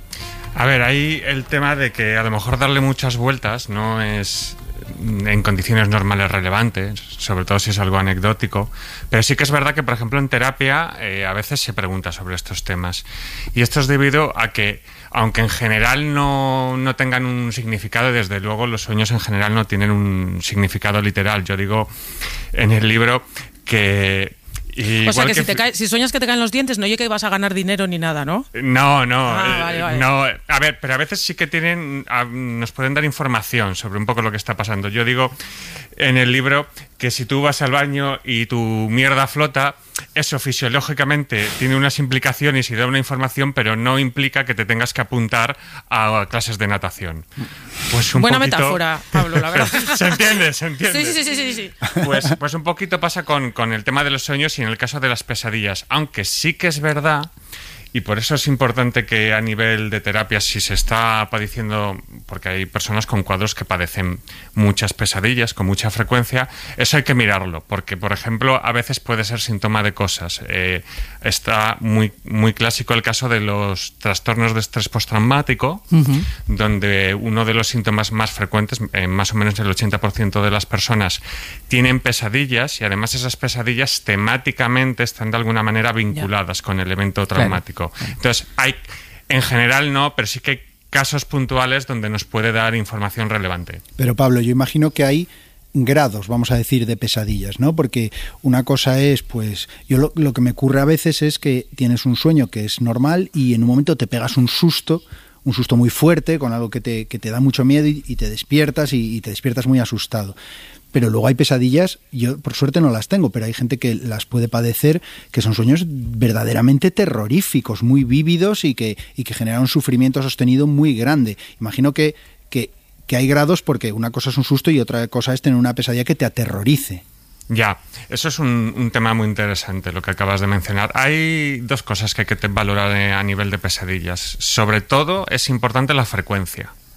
A ver, ahí el tema de que a lo mejor darle muchas vueltas no es en condiciones normales relevante, sobre todo si es algo anecdótico, pero sí que es verdad que, por ejemplo, en terapia eh, a veces se pregunta sobre estos temas, y esto es debido a que, aunque en general no, no tengan un significado, desde luego los sueños en general no tienen un significado literal. Yo digo en el libro que... O sea, que, que si, te cae, si sueñas que te caen los dientes, no oye que vas a ganar dinero ni nada, ¿no? No, no. Ah, eh, vale, vale. no. A ver, pero a veces sí que tienen, a, nos pueden dar información sobre un poco lo que está pasando. Yo digo en el libro que si tú vas al baño y tu mierda flota, eso fisiológicamente tiene unas implicaciones y da una información, pero no implica que te tengas que apuntar a clases de natación. Pues un Buena poquito... metáfora, Pablo, la verdad. ¿Se entiende? ¿Se entiende? Sí, sí, sí, sí, sí. Pues, pues un poquito pasa con, con el tema de los sueños y en el caso de las pesadillas, aunque sí que es verdad, y por eso es importante que a nivel de terapia, si se está padeciendo, porque hay personas con cuadros que padecen muchas pesadillas con mucha frecuencia, eso hay que mirarlo, porque por ejemplo a veces puede ser síntoma de cosas. Eh, está muy, muy clásico el caso de los trastornos de estrés postraumático, uh-huh. donde uno de los síntomas más frecuentes, eh, más o menos el ochenta por ciento de las personas tienen pesadillas, y además esas pesadillas temáticamente están de alguna manera vinculadas yeah. con el evento traumático. Claro. Entonces, hay, en general no, pero sí que hay casos puntuales donde nos puede dar información relevante. Pero Pablo, yo imagino que hay grados, vamos a decir, de pesadillas, ¿no? Porque una cosa es, pues, yo lo, lo que me ocurre a veces es que tienes un sueño que es normal y en un momento te pegas un susto, un susto muy fuerte, con algo que te, que te da mucho miedo y, y te despiertas y, y te despiertas muy asustado. Pero luego hay pesadillas, yo por suerte no las tengo, pero hay gente que las puede padecer, que son sueños verdaderamente terroríficos, muy vívidos y que, y que generan un sufrimiento sostenido muy grande. Imagino que, que, que hay grados, porque una cosa es un susto y otra cosa es tener una pesadilla que te aterrorice. Ya, eso es un, un tema muy interesante lo que acabas de mencionar. Hay dos cosas que hay que valorar a nivel de pesadillas. Sobre todo es importante la frecuencia.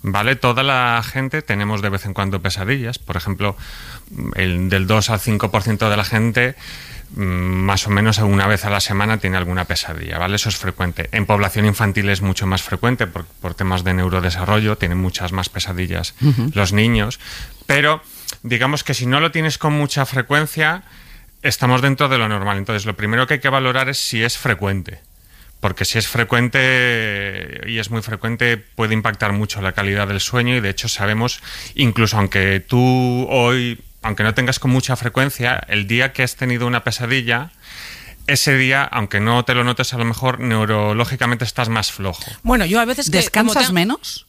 ¿vale? Toda la gente tenemos de vez en cuando pesadillas. Por ejemplo, el del dos al cinco por ciento de la gente más o menos una vez a la semana tiene alguna pesadilla, ¿vale? Eso es frecuente. En población infantil es mucho más frecuente por, por temas de neurodesarrollo, tienen muchas más pesadillas uh-huh. los niños, pero digamos que si no lo tienes con mucha frecuencia, estamos dentro de lo normal. Entonces, lo primero que hay que valorar es si es frecuente, porque si es frecuente y es muy frecuente puede impactar mucho la calidad del sueño, y de hecho sabemos, incluso aunque tú hoy, aunque no tengas con mucha frecuencia, el día que has tenido una pesadilla, ese día, aunque no te lo notes, a lo mejor neurológicamente estás más flojo. Bueno, yo a veces... Que, ¿Descansas te... menos?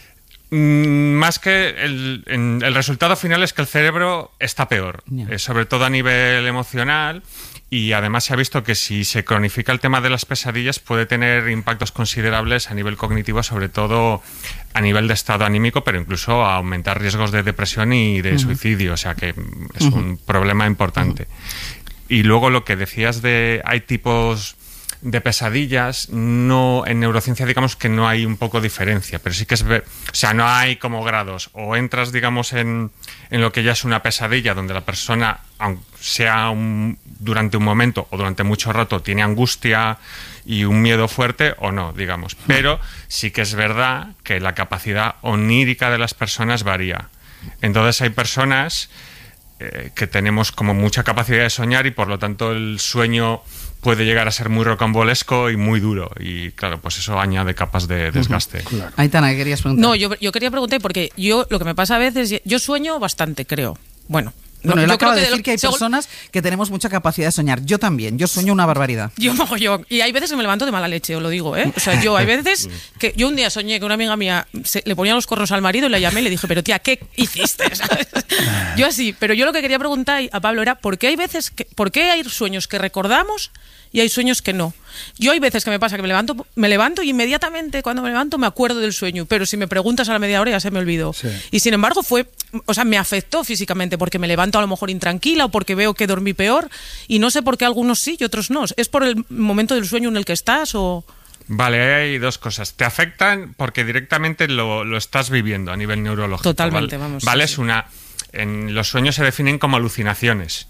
Mm, más que el, en, el resultado final es que el cerebro está peor, yeah. eh, sobre todo a nivel emocional, y además se ha visto que si se cronifica el tema de las pesadillas puede tener impactos considerables a nivel cognitivo, sobre todo a nivel de estado anímico, pero incluso a aumentar riesgos de depresión y de uh-huh. suicidio, o sea que es uh-huh. un problema importante. Uh-huh. Y luego lo que decías de hay tipos de pesadillas, no, en neurociencia digamos que no hay un poco diferencia, pero sí que es, o sea, no hay como grados, o entras digamos en, en lo que ya es una pesadilla, donde la persona, aunque sea un, durante un momento o durante mucho rato, tiene angustia y un miedo fuerte, o no, digamos. Pero sí que es verdad que la capacidad onírica de las personas varía. Entonces hay personas eh, que tenemos como mucha capacidad de soñar, y por lo tanto el sueño puede llegar a ser muy rocambolesco y muy duro, y claro, pues eso añade capas de desgaste. Uh-huh. Claro. Aitana, ¿qué querías preguntar? No, yo, yo quería preguntar porque yo lo que me pasa a veces, yo sueño bastante, creo. Bueno, Bueno, no, él yo acaba creo de que decir de que hay según... personas que tenemos mucha capacidad de soñar. Yo también, yo sueño una barbaridad. Yo mogollón. Y hay veces que me levanto de mala leche, os lo digo, ¿eh? O sea, yo hay veces que yo un día soñé que una amiga mía se, le ponía los cornos al marido y la llamé y le dije, pero tía, ¿qué hiciste? ¿Sabes? Yo así, pero yo lo que quería preguntar a Pablo era, ¿por qué hay veces que, por qué hay sueños que recordamos y hay sueños que no? Yo hay veces que me pasa que me levanto, me levanto y inmediatamente cuando me levanto me acuerdo del sueño, pero si me preguntas a la media hora ya se me olvidó. Sí. Y sin embargo fue, o sea, me afectó físicamente porque me levanto a lo mejor intranquila o porque veo que dormí peor, y no sé por qué algunos sí y otros no. ¿Es por el momento del sueño en el que estás o...? Vale, hay dos cosas. Te afectan porque directamente lo, lo estás viviendo a nivel neurológico. Totalmente, ¿vale? vamos. Vale, sí, es una... En los sueños se definen como alucinaciones.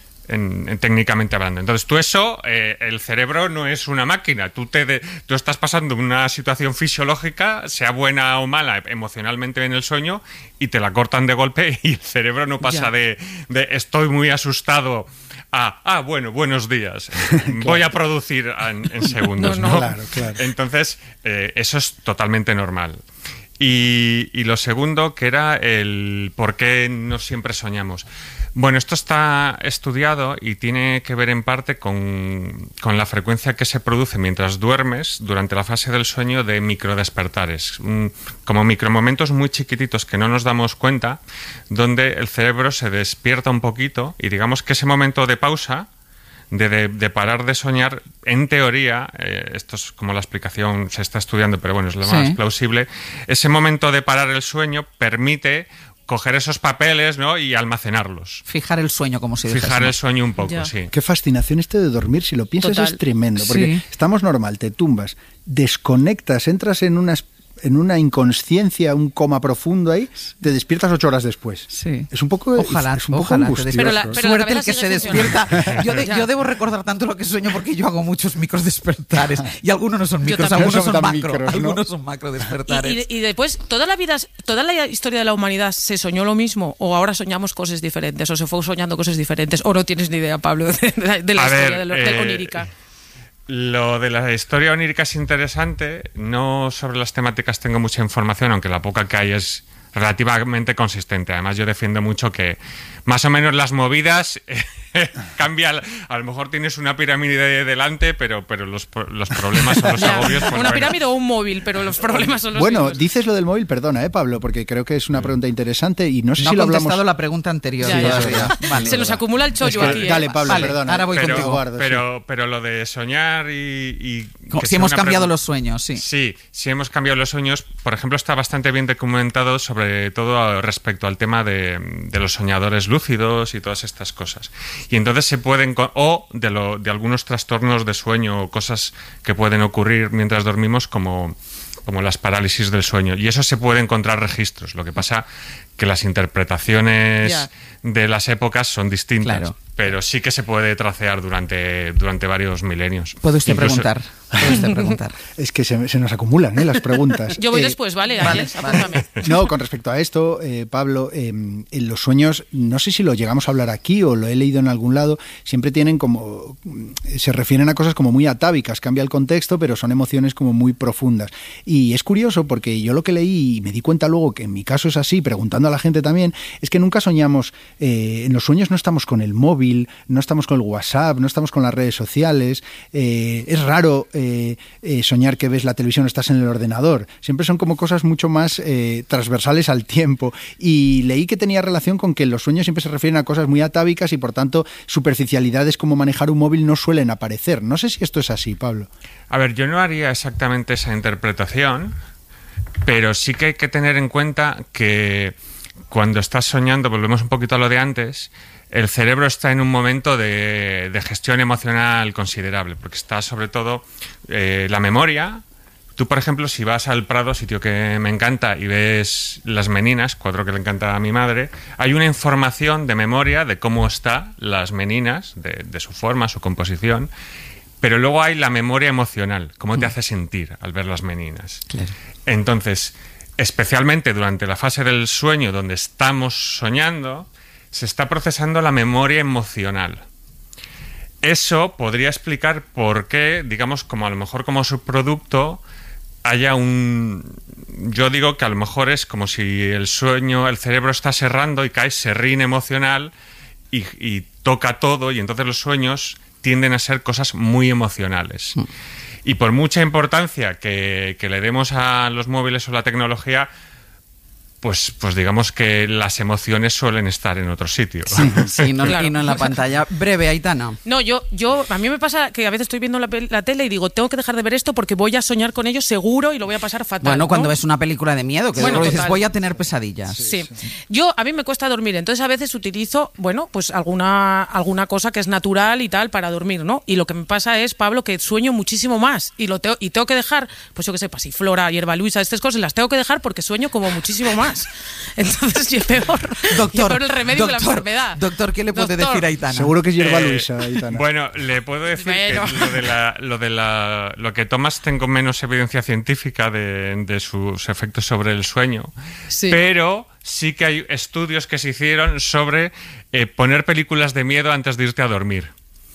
En, en, técnicamente hablando. Entonces tú eso, eh, el cerebro no es una máquina, tú, te de, tú estás pasando una situación fisiológica, sea buena o mala emocionalmente en el sueño, y te la cortan de golpe y el cerebro no pasa de, de estoy muy asustado a, ah, bueno, buenos días, claro. Voy a producir en, en segundos. No, no. ¿no? Claro, claro. Entonces eh, eso es totalmente normal. Y, y lo segundo, que era el por qué no siempre soñamos. Bueno, esto está estudiado y tiene que ver en parte con, con la frecuencia que se produce mientras duermes durante la fase del sueño de microdespertares, un, como micromomentos muy chiquititos que no nos damos cuenta, donde el cerebro se despierta un poquito, y digamos que ese momento de pausa, De, de, de parar de soñar, en teoría, eh, esto es como la explicación, se está estudiando, pero bueno, es lo sí. más plausible, ese momento de parar el sueño permite coger esos papeles, ¿no?, y almacenarlos. Fijar el sueño, como si dijésemos. Fijar el sueño un poco, ya. sí. Qué fascinación este de dormir, si lo piensas. Total. Es tremendo, porque sí. estamos normal, te tumbas, desconectas, entras en una en una inconsciencia, un coma profundo ahí, te despiertas ocho horas después. Sí. Es un poco, ojalá, es un poco ojalá angustioso. Pero la, pero Suerte el que se despierta. Yo, de, yo debo recordar tanto lo que sueño porque yo hago muchos micros despertares, y algunos no son micros, algunos son, son macro, micros, ¿no? Algunos son macro despertares. Y, y, y después, toda la vida, toda la historia de la humanidad se soñó lo mismo, o ahora soñamos cosas diferentes, o se fue soñando cosas diferentes, o no tienes ni idea, Pablo, de, de, de la A historia ver, de, lo, eh... de onírica. Lo de la historia onírica es interesante. No sobre las temáticas tengo mucha información, aunque la poca que hay es relativamente consistente. Además, yo defiendo mucho que más o menos las movidas eh, cambia. A lo mejor tienes una pirámide de delante, pero, pero los, los problemas son los agobios. Pues, una bueno. pirámide o un móvil, pero los problemas son los Bueno, mismos. Dices lo del móvil, perdona, eh, Pablo, porque creo que es una pregunta interesante y no sé no si lo ha hablamos. contestado la pregunta anterior. Ya, ya, ya. Vale, se nos acumula el chollo es que, aquí. Dale, eh. Pablo, vale, perdona. ahora voy pero, contigo. Guardo, pero, sí. pero lo de soñar y... y si hemos cambiado los sueños, sí. Sí, si hemos cambiado los sueños. Por ejemplo, está bastante bien documentado, sobre todo respecto al tema de, de los soñadores lúcidos y todas estas cosas. Y entonces se pueden... O de, lo, de algunos trastornos de sueño o cosas que pueden ocurrir mientras dormimos, como... como las parálisis del sueño. Y eso se puede encontrar registros. Lo que pasa que las interpretaciones yeah. de las épocas son distintas. Claro. Pero sí que se puede tracear durante, durante varios milenios. ¿Puede usted Incluso... preguntar? ¿Puede usted preguntar? Es que se, se nos acumulan ¿eh? las preguntas. Yo voy eh, después, ¿vale? Vale, vale. No, con respecto a esto, eh, Pablo, eh, en los sueños, no sé si lo llegamos a hablar aquí o lo he leído en algún lado, siempre tienen como... se refieren a cosas como muy atávicas, cambia el contexto, pero son emociones como muy profundas. Y es curioso porque yo lo que leí y me di cuenta luego que en mi caso es así, preguntando a la gente también, es que nunca soñamos, eh, en los sueños no estamos con el móvil, no estamos con el WhatsApp, no estamos con las redes sociales, eh, es raro eh, eh, soñar que ves la televisión o estás en el ordenador, siempre son como cosas mucho más eh, transversales al tiempo, y leí que tenía relación con que los sueños siempre se refieren a cosas muy atávicas y por tanto superficialidades como manejar un móvil no suelen aparecer. No sé si esto es así, Pablo. A ver, yo no haría exactamente esa interpretación, pero sí que hay que tener en cuenta que cuando estás soñando, volvemos un poquito a lo de antes, el cerebro está en un momento de, de gestión emocional considerable, porque está sobre todo eh, la memoria. Tú, por ejemplo, si vas al Prado, sitio que me encanta, y ves las meninas, cuadro que le encanta a mi madre, hay una información de memoria de cómo están las meninas, de, de su forma, su composición, pero luego hay la memoria emocional, cómo te hace sentir al ver las meninas. Claro. Entonces, especialmente durante la fase del sueño donde estamos soñando, se está procesando la memoria emocional. Eso podría explicar por qué, digamos, como a lo mejor como subproducto, haya un... Yo digo que a lo mejor es como si el sueño, el cerebro está serrando y cae serrín emocional y, y toca todo, y entonces los sueños tienden a ser cosas muy emocionales. Mm. Y por mucha importancia que, que le demos a los móviles o la tecnología, Pues, pues digamos que las emociones suelen estar en otro sitio. Sí, sí no, claro. Y no en la pantalla. Breve, Aitana. No, yo, yo, a mí me pasa que a veces estoy viendo la, la tele y digo, tengo que dejar de ver esto porque voy a soñar con ellos seguro y lo voy a pasar fatal. Bueno, cuando ¿no? ves una película de miedo, que bueno, dices, voy a tener pesadillas. Sí, sí. sí. Yo, a mí me cuesta dormir, entonces a veces utilizo, bueno, pues alguna, alguna cosa que es natural y tal para dormir, ¿no? Y lo que me pasa es, Pablo, que sueño muchísimo más y lo tengo, y tengo que dejar, pues yo qué sé, pasiflora, hierba luisa, estas cosas las tengo que dejar porque sueño como muchísimo más. Entonces es peor, doctor, peor el remedio doctor, que la enfermedad. Doctor, ¿qué le puede doctor. decir a Aitana? Seguro que es hierba luisa, Aitana. Eh, bueno, le puedo decir bueno. que lo de, la, lo, de la, lo que tomas tengo menos evidencia científica de, de sus efectos sobre el sueño, sí. pero sí que hay estudios que se hicieron sobre eh, poner películas de miedo antes de irte a dormir.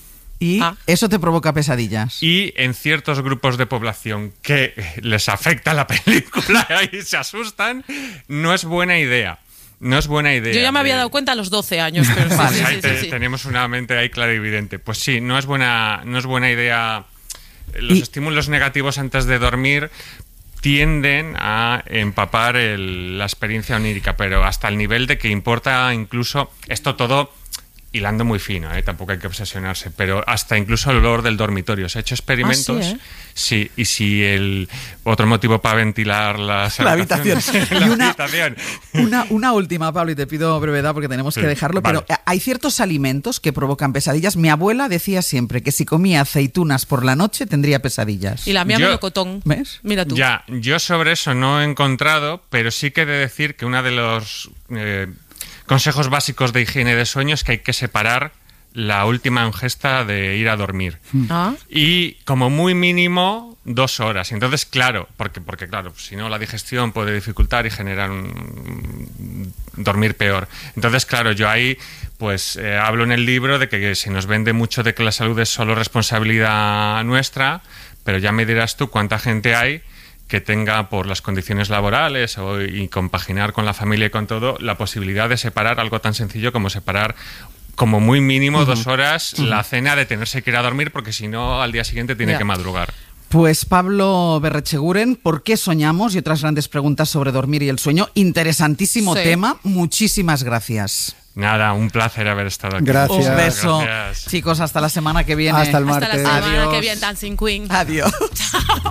Y ah. eso te provoca pesadillas. Y en ciertos grupos de población que les afecta la película y se asustan, no es buena idea. No es buena idea. Yo ya me de... había dado cuenta a los doce años. Pero sí, vale. sí, sí, sí, te, sí. Tenemos una mente ahí clara y evidente. Pues sí, no es buena, no es buena idea. Los y... estímulos negativos antes de dormir tienden a empapar el, la experiencia onírica, pero hasta el nivel de que importa incluso esto todo... hilando muy fino, ¿eh? Tampoco hay que obsesionarse, pero hasta incluso el olor del dormitorio. Se ha hecho experimentos, ¿Ah, sí, eh? sí, y si el otro motivo para ventilar las la habitación, la y una, habitación. Una, una última, Pablo, y te pido brevedad porque tenemos sí, que dejarlo, vale. Pero hay ciertos alimentos que provocan pesadillas. Mi abuela decía siempre que si comía aceitunas por la noche tendría pesadillas. Y la mía yo, melocotón. ¿Ves? Mira tú. Ya, yo sobre eso no he encontrado, pero sí que he de decir que una de los... Eh, consejos básicos de higiene de sueño es que hay que separar la última ingesta de ir a dormir. ¿Ah? Y como muy mínimo dos horas. Entonces, claro, porque, porque claro, si no la digestión puede dificultar y generar un dormir peor. Entonces, claro, yo ahí pues eh, hablo en el libro de que se nos vende mucho de que la salud es solo responsabilidad nuestra, pero ya me dirás tú cuánta gente hay que tenga, por las condiciones laborales o, y compaginar con la familia y con todo, la posibilidad de separar algo tan sencillo como separar como muy mínimo uh-huh. dos horas uh-huh. la cena, de tenerse que ir a dormir, porque si no al día siguiente tiene yeah. que madrugar. Pues Pablo Berretxeguren, ¿por qué soñamos? Y otras grandes preguntas sobre dormir y el sueño. Interesantísimo sí. tema. Muchísimas gracias. Nada, un placer haber estado aquí. Gracias. Un beso. Gracias. Chicos, hasta la semana que viene. Hasta el martes. Hasta la semana Adiós. que viene, Dancing Queen. Adiós.